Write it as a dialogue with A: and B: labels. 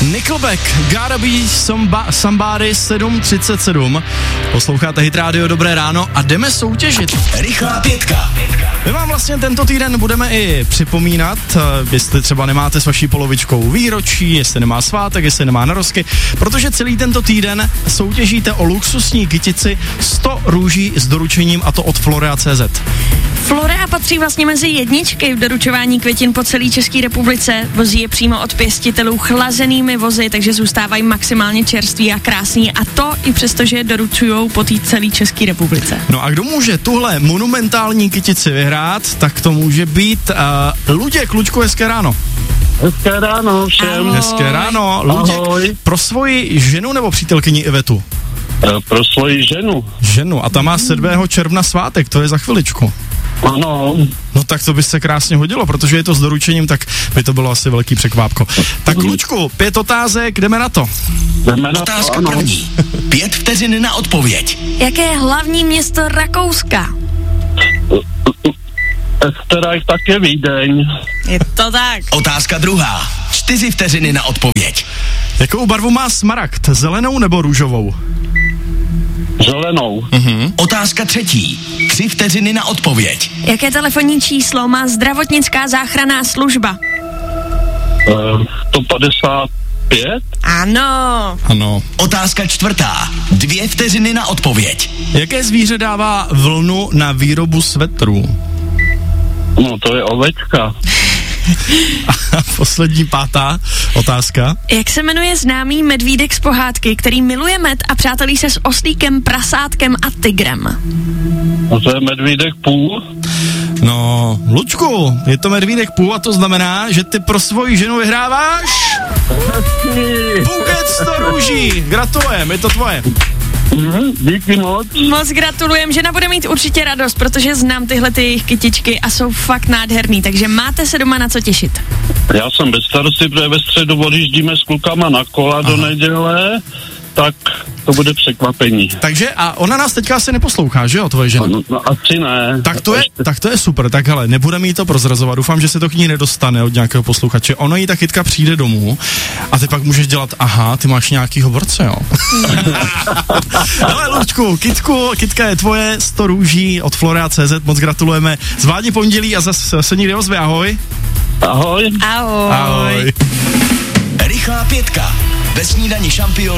A: Nickelback, Gotta Be Somebody, 7:37. Posloucháte Hit Radio, dobré ráno a jdeme soutěžit.
B: Rychlá pětka.
A: My vám vlastně tento týden budeme i připomínat, jestli třeba nemáte s vaší polovičkou výročí, jestli nemá svátek, jestli nemá narozky, protože celý tento týden soutěžíte o luxusní kytici 100 růží s doručením, a to od Florea.cz.
C: Florea patří vlastně mezi jedničky v doručování květin po celé České republice. Vozí je přímo od pěstitelů chlazenými vozy, takže zůstávají maximálně čerství a krásný, a to i přesto, že je doručujou po té celé České republice.
A: No a kdo může tuhle monumentální kytici vyhrát, tak to může být Luděk. Luďku, hezké ráno.
D: Hezké ráno všem.
C: Ahoj.
A: Hezké ráno. Luděk,
D: Ahoj.
A: pro svoji ženu nebo přítelkyni Ivetu?
D: Pro svoji ženu.
A: Ženu, a ta má 7. června svátek, to je za chviličku.
D: Ano.
A: No tak to by se krásně hodilo, protože je to s doručením, tak by to bylo asi velký překvápko. Tak Lučku, 5 otázek, jdeme na to.
B: Otázka první. 5 vteřin na odpověď.
C: Jaké je hlavní město Rakouska?
D: Österreich také Vídeň.
C: Je to tak.
B: Otázka druhá. 4 vteřiny na odpověď.
A: Jakou barvu má smaragd, zelenou nebo růžovou?
D: Zelenou.
B: Otázka třetí. 3 vteřiny na odpověď.
C: Jaké telefonní číslo má zdravotnická záchranná služba?
D: 155.
C: Ano.
A: Ano.
B: Otázka čtvrtá. 2 vteřiny na odpověď.
A: Jaké zvíře dává vlnu na výrobu svetrů?
D: No to je ovečka.
A: A poslední 5. otázka.
C: Jak se jmenuje známý medvídek z pohádky, který miluje med a přátelí se s oslíkem, prasátkem a tygrem?
D: No to je medvídek půl.
A: No, Lučku, je to medvídek půl, a to znamená, že ty pro svoji ženu vyhráváš buket 100 růží. Gratulujem, je to tvoje.
D: Díky moc.
C: Moc gratulujem, žena bude mít určitě radost, protože znám tyhle ty jejich kytičky a jsou fakt nádherný, takže máte se doma na co těšit.
D: Já jsem bez starosti, protože ve středu odjíždíme s klukama na kola do neděle, tak to bude překvapení.
A: Takže a ona nás teďka asi neposlouchá, že jo, tvoje žena?
D: No asi ne.
A: Tak to je super, tak hele, nebudeme jí to prozrazovat, doufám, že se to k ní nedostane od nějakého posluchače. Ono jí ta kytka přijde domů a ty pak můžeš dělat, aha, ty máš nějakýho borce, jo. Hele, Lučku, kytka je tvoje, 100 růží od Florea.cz, moc gratulujeme. Zvládni pondělí a zase se někde ozve, ahoj.
D: Ahoj.
C: Ahoj.
A: Ahoj.
B: Rychlá pětka. Ve snídani Šampionu